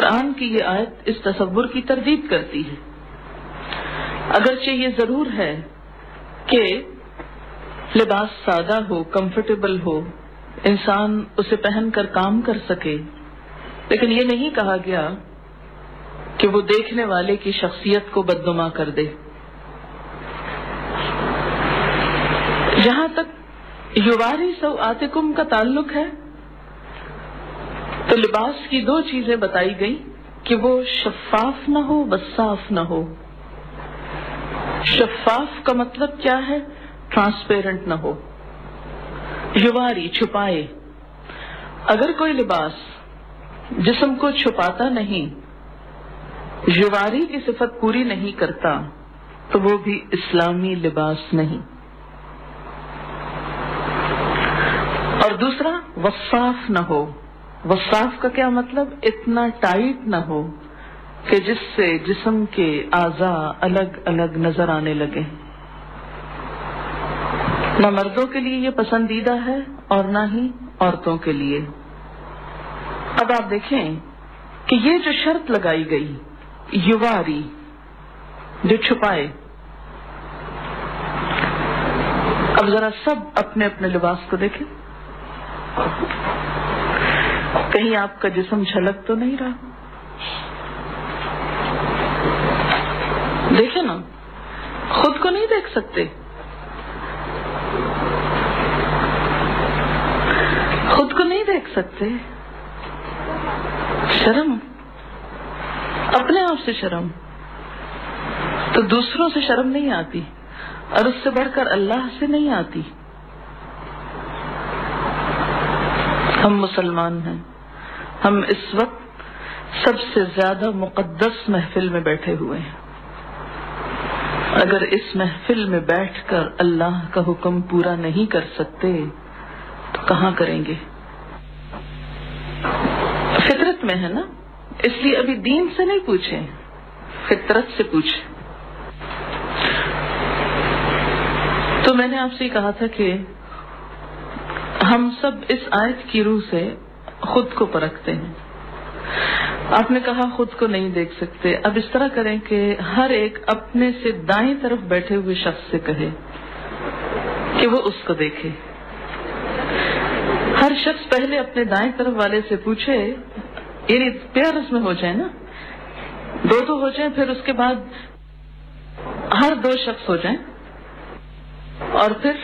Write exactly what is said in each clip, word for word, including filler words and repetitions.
قرآن کی یہ آیت اس تصور کی تردید کرتی ہے۔ اگرچہ یہ ضرور ہے کہ لباس سادہ ہو، کمفرٹیبل ہو، انسان اسے پہن کر کام کر سکے، لیکن یہ نہیں کہا گیا کہ وہ دیکھنے والے کی شخصیت کو بدنما کر دے۔ جہاں تک یواری سوآتکم کا تعلق ہے تو لباس کی دو چیزیں بتائی گئی کہ وہ شفاف نہ ہو، وصاف نہ ہو۔ شفاف کا مطلب کیا ہے؟ ٹرانسپیرنٹ نہ ہو، یواری چھپائے۔ اگر کوئی لباس جسم کو چھپاتا نہیں، یواری کی صفت پوری نہیں کرتا، تو وہ بھی اسلامی لباس نہیں۔ اور دوسرا وصاف نہ ہو۔ وصاف کا کیا مطلب؟ اتنا ٹائٹ نہ ہو کہ جس سے جسم کے اعضاء الگ الگ نظر آنے لگے۔ نہ مردوں کے لیے یہ پسندیدہ ہے اور نہ ہی عورتوں کے لیے۔ اب آپ دیکھیں کہ یہ جو شرط لگائی گئی، یواری جو چھپائے، اب ذرا سب اپنے اپنے لباس کو دیکھیں، کہیں آپ کا جسم جھلک تو نہیں رہا؟ دیکھیں نا، خود کو نہیں دیکھ سکتے، خود کو نہیں دیکھ سکتے، شرم، اپنے آپ سے شرم، تو دوسروں سے شرم نہیں آتی، اور اس سے بڑھ کر اللہ سے نہیں آتی۔ ہم مسلمان ہیں، ہم اس وقت سب سے زیادہ مقدس محفل میں بیٹھے ہوئے ہیں۔ اگر اس محفل میں بیٹھ کر اللہ کا حکم پورا نہیں کر سکتے تو کہاں کریں گے؟ فطرت میں ہے نا، اس لیے ابھی دین سے نہیں پوچھیں، فطرت سے پوچھیں۔ تو میں نے آپ سے کہا تھا کہ ہم سب اس آیت کی روح سے خود کو پرکھتے ہیں۔ آپ نے کہا خود کو نہیں دیکھ سکتے، اب اس طرح کریں کہ ہر ایک اپنے سے دائیں طرف بیٹھے ہوئے شخص سے کہے کہ وہ اس کو دیکھے۔ ہر شخص پہلے اپنے دائیں طرف والے سے پوچھے، یعنی پیئرز میں ہو جائے نا، دو دو ہو جائیں، پھر اس کے بعد ہر دو شخص ہو جائیں، اور پھر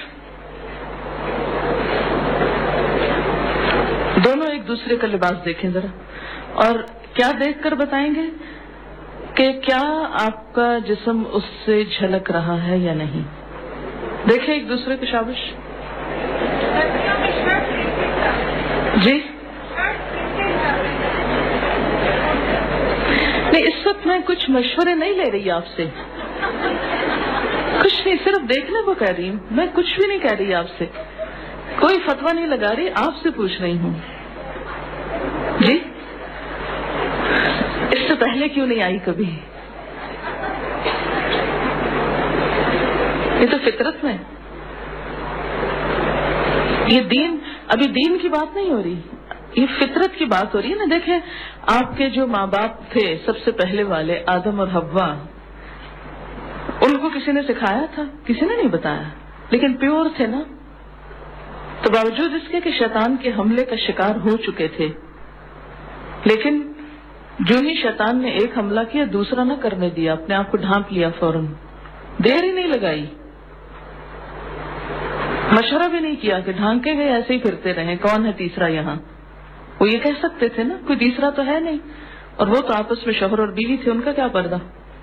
دونوں ایک دوسرے کا لباس دیکھیں ذرا، اور کیا دیکھ کر بتائیں گے کہ کیا آپ کا جسم اس سے جھلک رہا ہے یا نہیں۔ دیکھیں ایک دوسرے کو، شابش جی۔ نہیں، اس وقت میں کچھ مشورے نہیں لے رہی آپ سے، کچھ نہیں، صرف دیکھنے کو کہہ رہی ہوں، میں کچھ بھی نہیں کہہ رہی آپ سے، کوئی فتویٰ نہیں لگا رہی، آپ سے پوچھ رہی ہوں جی۔ اس سے پہلے کیوں نہیں آئی کبھی؟ یہ تو فطرت میں، یہ دین، ابھی دین کی بات نہیں ہو رہی، یہ فطرت کی بات ہو رہی ہے نا۔ دیکھیں آپ کے جو ماں باپ تھے سب سے پہلے والے، آدم اور حوا، ان کو کسی نے سکھایا تھا؟ کسی نے نہیں بتایا، لیکن پیور تھے نا، تو باوجود اس کے کہ شیطان کے حملے کا شکار ہو چکے تھے، لیکن جو ہی شیطان نے ایک حملہ کیا دوسرا نہ کرنے دیا، اپنے آپ کو ڈھانپ لیا فوراً، دیر ہی نہیں لگائی، مشورہ بھی نہیں کیا کہ ڈھانکے گئے ایسے ہی پھرتے رہیں، کون ہے تیسرا یہاں؟ وہ یہ کہہ سکتے تھے نا، کوئی تیسرا تو ہے نہیں، اور وہ تو آپس میں شوہر اور بیوی تھے، ان کا کیا پردہ؟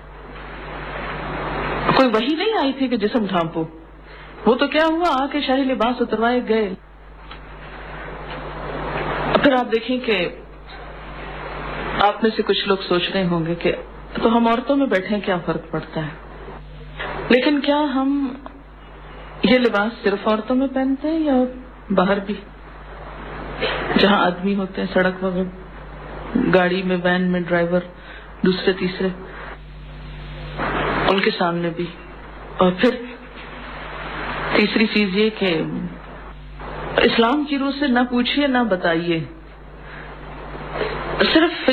کوئی وحی نہیں آئی تھی کہ جسم ڈھانپو، وہ تو کیا ہوا، آ کے شاہی لباس اتروائے گئے۔ پھر آپ دیکھیں کہ آپ میں سے کچھ لوگ سوچ رہے ہوں گے کہ تو ہم عورتوں میں بیٹھے کیا فرق پڑتا ہے، لیکن کیا ہم یہ لباس صرف عورتوں میں پہنتے ہیں یا باہر بھی، جہاں آدمی ہوتے ہیں، سڑک وغیرہ، گاڑی میں، وین میں، ڈرائیور، دوسرے تیسرے، ان کے سامنے بھی؟ اور پھر تیسری چیز یہ کہ اسلام کی روح سے نہ پوچھیے نہ بتائیے، صرف